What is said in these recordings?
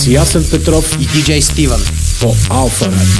с Ясен Петров и диджей Стивън по Алфа Радио.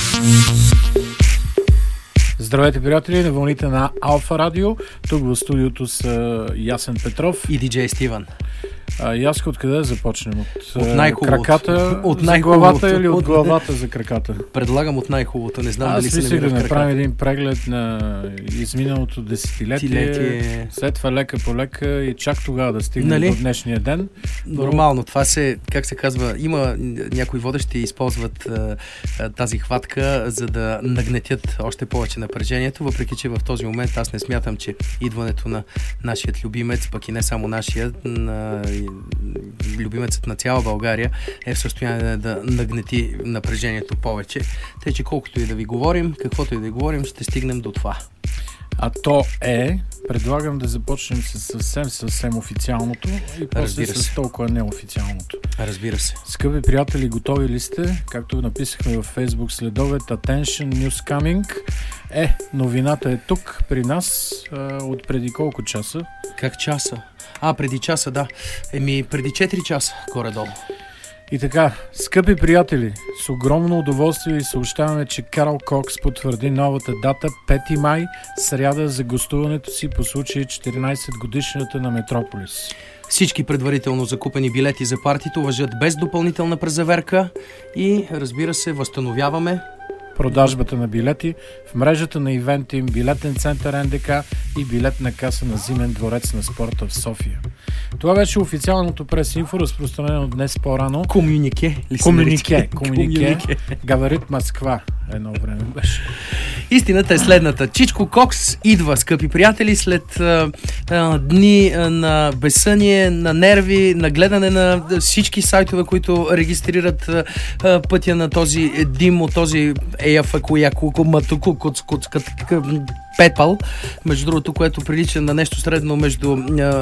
Здравейте, приятели, на вълните на Алфа Радио. Тук в студиото с Ясен Петров и диджей Стивън. Яска, откъде да започнем? От краката за главата или от главата за краката? Предлагам от най-хубавото. Не знам дали се намира в краката. да направим един преглед на изминалото десетилетие, след това лека по лека и чак тогава да стигнем до днешния ден. Нормално. Това как се казва, има някои водещи използват тази хватка, за да нагнетят още повече напрежението, въпреки че в този момент аз не смятам, че идването на нашият любимец, пък и не само нашият, любимецът на цяла България е в състояние да нагнети напрежението повече. Тъй, че колкото и да ви говорим, каквото и да говорим, ще стигнем до това. А то предлагам да започнем с съвсем официалното и после с толкова неофициалното. Разбира се. Скъпи приятели, готови ли сте? Както написахме във Facebook следобед, Attention News Coming. Новината е тук при нас от преди колко часа? Как часа? Преди часа, да. Преди 4 часа, горе-долу. И така, скъпи приятели, с огромно удоволствие ви съобщаваме, че Карл Кокс потвърди новата дата 5 май, сряда, за гостуването си по случай 14 годишната на Метрополис. Всички предварително закупени билети за партито важат без допълнителна презаверка и, разбира се, възстановяваме продажбата на билети в мрежата на Ивентим, билетен център НДК и билетна каса на Зимен дворец на спорта в София. Това беше официалното прес-инфо, разпространено днес по-рано. Комюнике. Говорит Москва. Едно време беше. Истината е следната. Чичко Кокс идва, скъпи приятели, след дни на безсъние, на нерви, на гледане на всички сайтове, които регистрират пътя на този дим от този пепъл, между другото, което прилича на нещо средно между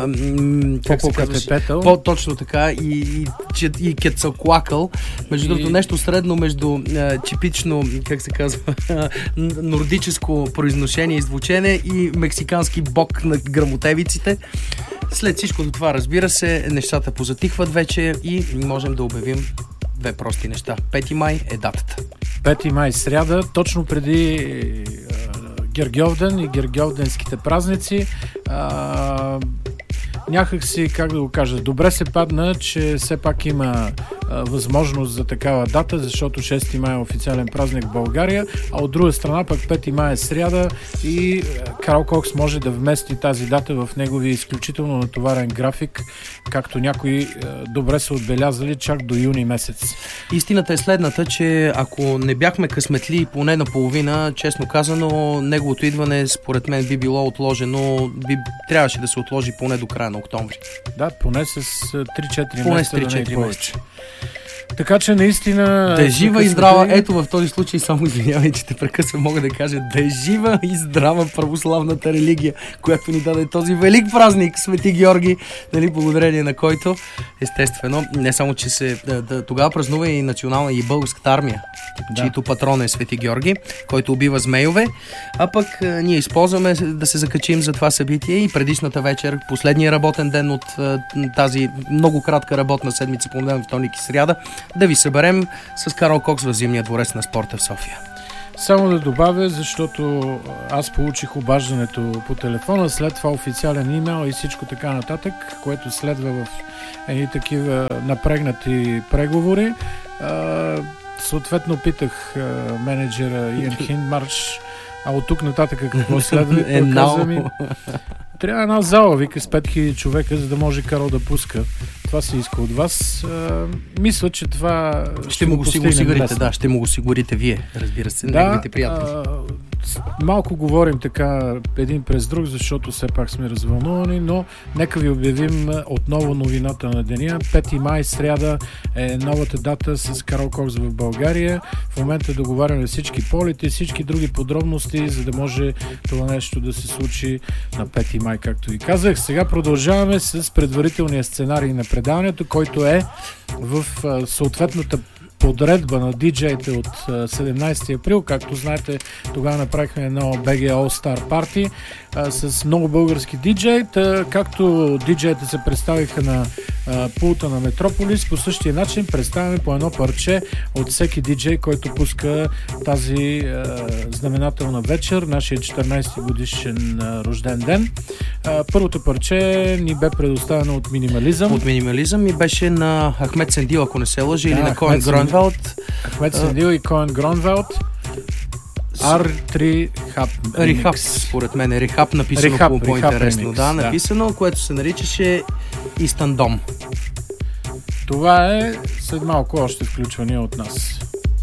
точно така и Кецалкуакъл, между другото нещо средно между типично, как се казва, нордическо произношение и звучене и мексикански бог на грамотевиците. След всичко това, разбира се, нещата позатихват вече и можем да обявим две прости неща. 5 май е датата. 5 май, сряда, точно преди Гергьовден и гергьовденските празници. Някак си, как да го кажа, добре се падна, че все пак има възможност за такава дата, защото 6 май е официален празник в България, а от друга страна пък 5 май е сряда и Карл Кокс може да вмести тази дата в неговия изключително натоварен график, както някои добре са отбелязали чак до юни месец. Истината е следната, че ако не бяхме късметли поне наполовина, честно казано, неговото идване според мен би било отложено, трябваше да се отложи поне до края на октомври. Да, поне с 3-4 месеца, да не повече. Така че наистина... Да е жива и здрава, ето в този случай, само извинявай, че те прекъсвам, мога да кажа, да е жива и здрава православната религия, която ни даде този велик празник, Свети Георги, благодарение на който, естествено, не само, че тогава празнува и национална и българската армия, чието патрон е Свети Георги, който убива змейове, а пък ние използваме да се закачим за това събитие и предишната вечер, последния работен ден от тази много кратка работна седмица, понеделник, вторник и сряда, да ви съберем с Карл Кокс в Зимния дворец на спорта в София. Само да добавя, защото аз получих обаждането по телефона, след това официален имейл и всичко така нататък, което следва в едни такива напрегнати преговори. Съответно питах менеджера Иан Хиндмарш, а от тук нататък какво следва? Той каза ми, трябва една зала, вика, с 5000 човека, за да може Карл да пуска. Това се иска от вас. Мисля, че това ще му го осигурите. Да, ще му го осигурите вие, разбира се, неговите приятели. Малко говорим така един през друг, защото все пак сме развълнувани, но нека ви обявим отново новината на деня. 5 май, сряда е новата дата с Карл Кокс в България. В момента договаряме всички полети, всички други подробности, за да може това нещо да се случи на 5 май, както ви казах. Сега продължаваме с предварителния сценарий на предаването, който е в съответната подредба на диджеите от 17 април. Както знаете, тогава направихме едно BG All Star Party с много български диджеи. Както диджеите се представиха на пулта на Метрополис, по същия начин представяме по едно парче от всеки диджей, който пуска тази знаменателна вечер, нашия 14 годишен рожден ден. Първото парче ни бе предоставено от Минимализъм. От Минимализъм и беше на Ахмед Сендил, ако не се лъжи, или на Коен Гронвелд. Ахмед Сендил и Коен Гронвелд. R3 Рехаб, според мен е Рехаб, написано по-интересно. Да, написано, което се наричаше Истандом. Това е след малко още включвания от нас.